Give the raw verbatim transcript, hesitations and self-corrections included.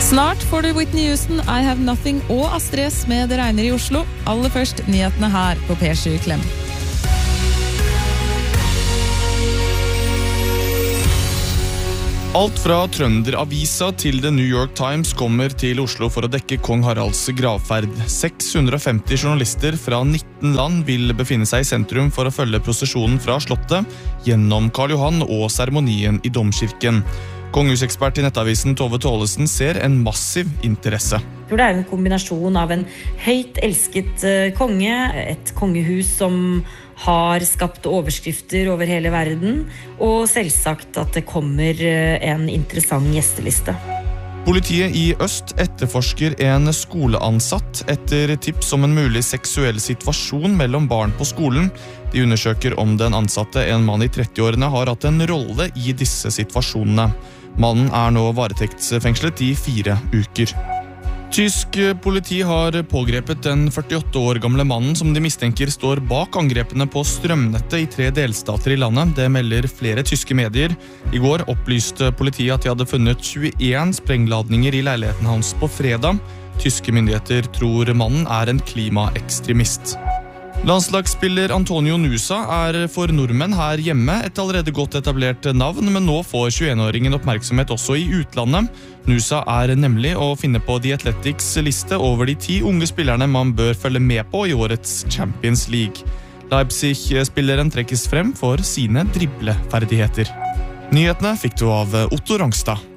Snart får du Whitney Houston, I Have Nothing og Astrid S med Det regner i Oslo. Aller først nyhetene her på P sju Klem. Alt fra Trønderavisa til The New York Times kommer til Oslo for å dekke Kong Haralds gravferd. seks hundre og femti journalister fra nitten land vil befinne seg i sentrum for å følge prosesjonen fra slottet gjennom Karl Johan og seremonien i Domkirken. Kongehusekspert i Nettavisen Tove Tålesen ser en massiv interesse. Jeg tror det er en kombinasjon av en høyt elsket konge, et kongehus som har skapt overskrifter over hele verden, og selvsagt at det kommer en interessant gjesteliste. Politiet i Øst etterforsker en skoleansatt etter tips om en mulig seksuell situasjon mellom barn på skolen. De undersøker om den ansatte, en mann i trettiårene, har hatt en rolle i disse situasjonene. Mannen er nå varetektsfengslet i fire uker. Tysk politi har pågrepet den førtiåtte år gamle mannen som de mistenker står bak angrepene på strømnettet i tre delstater i landet. Det melder flere tyske medier. I går opplyste politiet at de hadde funnet tjueen sprengladninger i leiligheten hans på fredag. Tyske myndigheter tror mannen er en klimaekstremist. Landslagsspiller Antonio Nusa er for nordmenn her hjemme et allerede godt etablert navn, men nå får tjueenåringen oppmerksomhet også i utlandet. Nusa er nemlig å finne på The Athletics liste over de ti unge spillerne man bør følge med på i årets Champions League. Leipzig-spilleren trekkes frem for sine dribleferdigheter. Nyhetene fikk du av Otto Rangstad.